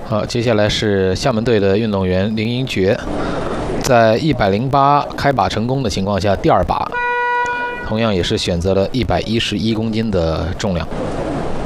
好，接下来是厦门队的运动员林英爵，在108开把成功的情况下，第二把同样也是选择了111公斤的重量。